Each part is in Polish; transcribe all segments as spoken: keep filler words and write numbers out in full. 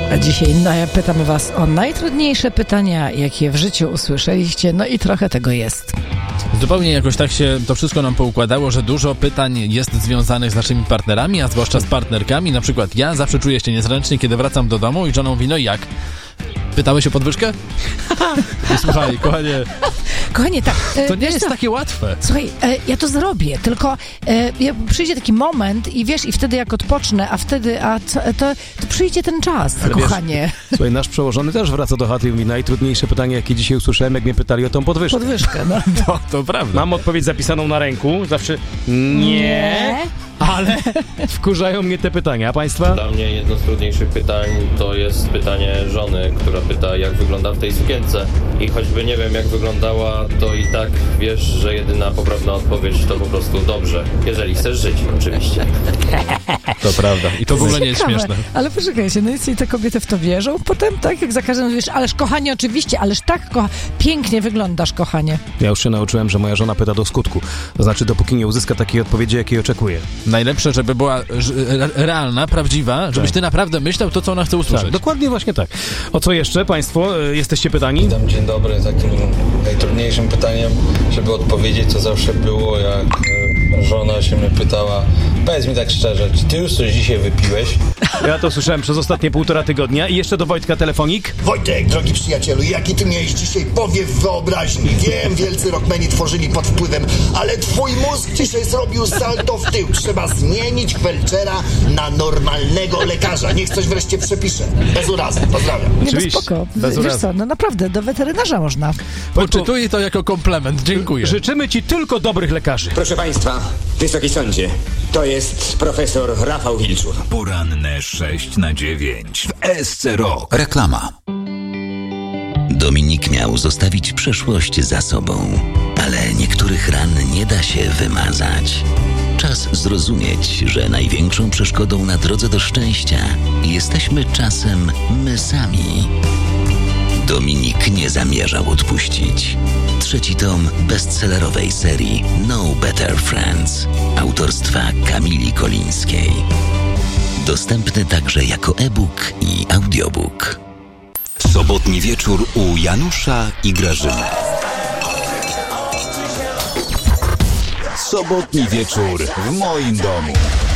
A dzisiaj no, pytamy was o najtrudniejsze pytania, jakie w życiu usłyszeliście, no i trochę tego jest. Zupełnie jakoś tak się to wszystko nam poukładało, że dużo pytań jest związanych z naszymi partnerami, a zwłaszcza z partnerkami. Na przykład ja zawsze czuję się niezręcznie, kiedy wracam do domu i żona mówi, no i jak? Pytałeś o podwyżkę? I słuchaj, kochanie... Kochanie, tak. E, to nie jest co? takie łatwe. Słuchaj, e, ja to zrobię, tylko e, ja, przyjdzie taki moment i wiesz, i wtedy jak odpocznę, a wtedy, a co, to, to przyjdzie ten czas, ale kochanie. Wiesz, słuchaj, nasz przełożony też wraca do chaty i mówi, najtrudniejsze pytanie, jakie dzisiaj usłyszałem, jak mnie pytali o tą podwyżkę. Podwyżkę, no. To, to prawda. Mam odpowiedź zapisaną na ręku, zawsze nie, Nie. ale wkurzają mnie te pytania, a państwa? Dla mnie jedno z trudniejszych pytań to jest pytanie żony, która pyta, jak wygląda w tej sukience. I choćby nie wiem, jak wyglądała, to i tak wiesz, że jedyna poprawna odpowiedź to po prostu dobrze. Jeżeli chcesz żyć, oczywiście. To prawda. I to w ogóle nie jest Ciekawe. śmieszne. Ale poczekajcie, no i te kobiety w to wierzą potem, tak? Jak za każdym mówisz, ależ kochanie, oczywiście, ależ tak kocha... pięknie wyglądasz, kochanie. Ja już się nauczyłem, że moja żona pyta do skutku. To znaczy, dopóki nie uzyska takiej odpowiedzi, jakiej oczekuje. Najlepsze, żeby była realna, prawdziwa, żebyś ty naprawdę myślał to, co ona chce usłyszeć. Tak, dokładnie właśnie tak. O co jeszcze, państwo? E, jesteście pytani? Witam, dzień dobry. Takim najtrudniejszym pytaniem, żeby odpowiedzieć, to zawsze było, jak e, żona się mnie pytała, powiedz mi tak szczerze, czy ty już coś dzisiaj wypiłeś? Ja to słyszałem przez ostatnie półtora tygodnia. I jeszcze do Wojtka telefonik. Wojtek, drogi przyjacielu, jaki ty miałeś dzisiaj powiew wyobraźni. Wiem, wielcy rockmeni tworzyli pod wpływem, ale twój mózg dzisiaj zrobił salto w tył. Trzeba zmienić Quelchera na normalnego lekarza. Niech coś wreszcie przepisze. Bez urazy. Pozdrawiam. Nie, no Oczywiście. spoko. Bez Wiesz urazy. co, no naprawdę, do weterynarza można. Poczytuj to jako komplement. Dziękuję. Życzymy ci tylko dobrych lekarzy. Proszę Państwa, Wysoki Sądzie, to jest profesor Rafał Wilczur. Poranne sześć na dziewięć w S C Rock. Reklama. Dominik miał zostawić przeszłość za sobą, ale niektórych ran nie da się wymazać. Czas zrozumieć, że największą przeszkodą na drodze do szczęścia jesteśmy czasem my sami. Dominik nie zamierzał odpuścić. Trzeci tom bestsellerowej serii No Better Friends autorstwa Kamili Kolińskiej. Dostępny także jako e-book i audiobook. Sobotni wieczór u Janusza i Grażyny. Sobotni wieczór w moim domu.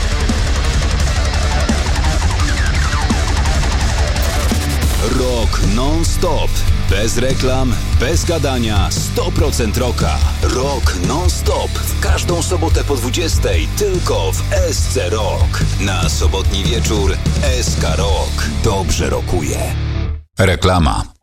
Rock non-stop. Bez reklam, bez gadania, sto procent rocka. Rock non-stop. W każdą sobotę po dwudziestej tylko w S C Rock. Na sobotni wieczór S K Rock. Dobrze rockuje. Reklama.